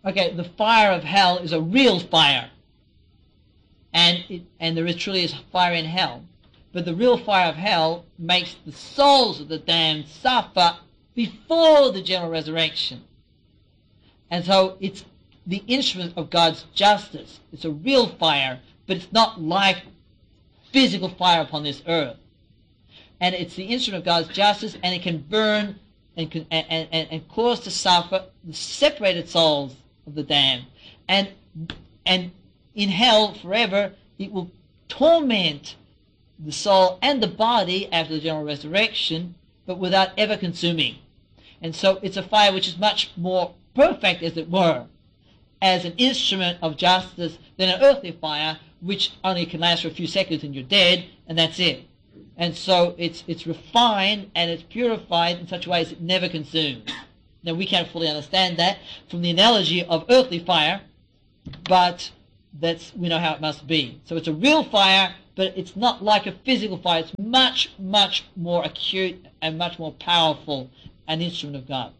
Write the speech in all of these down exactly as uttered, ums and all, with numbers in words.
okay, the fire of hell is a real fire, and it, and there is truly is fire in hell, but the real fire of hell makes the souls of the damned suffer before the general resurrection. And so it's the instrument of God's justice. It's a real fire, but it's not like physical fire upon this earth. And it's the instrument of God's justice, and it can burn and, can, and, and, and cause to suffer the separated souls of the damned. And, and in hell forever, it will torment the soul and the body after the general resurrection, but without ever consuming. And so it's a fire which is much more perfect, as it were, as an instrument of justice than an earthly fire, which only can last for a few seconds and you're dead, and that's it. And so it's it's refined and it's purified in such a way as it never consumes. Now we can't fully understand that from the analogy of earthly fire, but that's we know how it must be. So it's a real fire, but it's not like a physical fire. It's much, much more acute and much more powerful an instrument of God.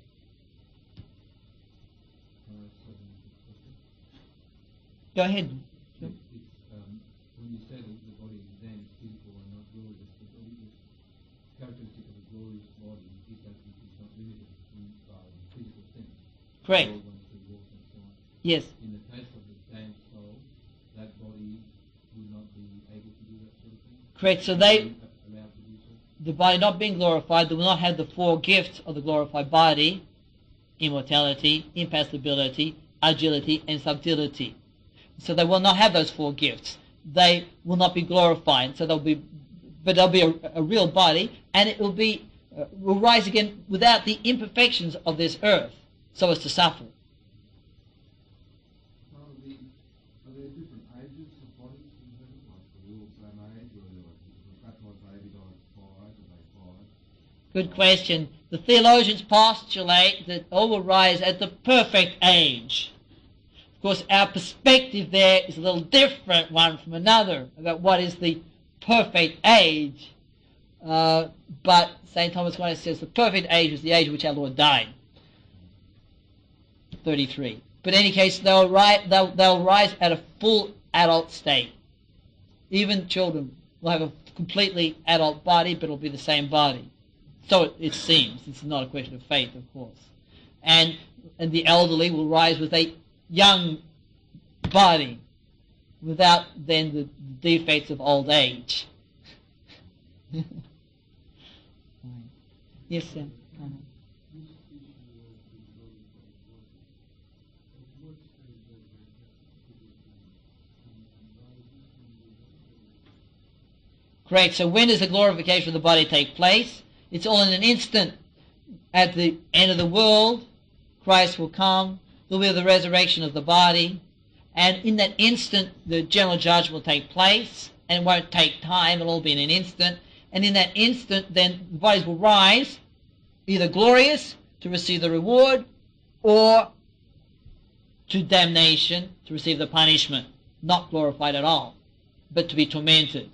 Go ahead. It's, um, when you say that the body is then physical and not glorious, the glorious characteristic of a glorious body is that it is not limited in by the physical sense. Correct. Yes. In the case of the damned soul, that body would not be able to do that sort of thing. Correct. So they, allowed to do so. The body not being glorified, they will not have the four gifts of the glorified body: immortality, impassibility, agility, and subtlety. So they will not have those four gifts. They will not be glorified. So they'll be, but they'll be a, a real body, and it will be uh, will rise again without the imperfections of this earth, so as to suffer. Are there, are there different ages of bodies in heaven? Like are they all the same age, or are they like the fat ones eighty died five, are they five? Good question. The theologians postulate that all will rise at the perfect age. Of course, our perspective there is a little different one from another about what is the perfect age. Uh, but Saint Thomas Aquinas says the perfect age is the age at which our Lord died, thirty-three. But in any case, they'll rise, they'll, they'll rise at a full adult state. Even children will have a completely adult body, but it'll be the same body. So it, it seems. It's not a question of faith, of course. And, and the elderly will rise with a young body without then the defects of old age. Yes, sir. Uh-huh. Great. So when does the glorification of the body take place? It's all in an instant. At the end of the world, Christ will come. There will be the resurrection of the body. And in that instant, the general judgment will take place. And it won't take time. It'll all be in an instant. And in that instant, then the bodies will rise, either glorious to receive the reward, or to damnation to receive the punishment. Not glorified at all, but to be tormented.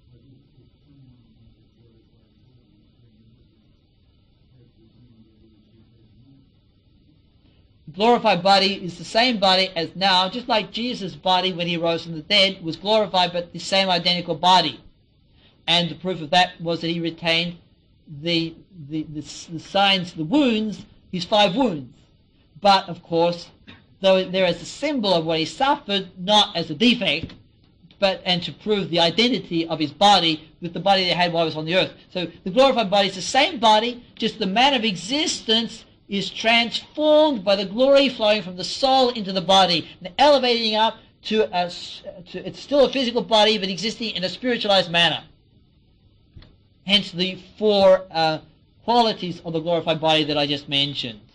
The glorified body is the same body as now, just like Jesus' body when he rose from the dead was glorified, but the same identical body. And the proof of that was that he retained the, the, the, the signs, the wounds, his five wounds. But, of course, though there is a symbol of what he suffered, not as a defect, but and to prove the identity of his body with the body they had while he was on the earth. So the glorified body is the same body, just the manner of existence is transformed by the glory flowing from the soul into the body and elevating up to a, to, it's still a physical body, but existing in a spiritualized manner. Hence the four uh, qualities of the glorified body that I just mentioned.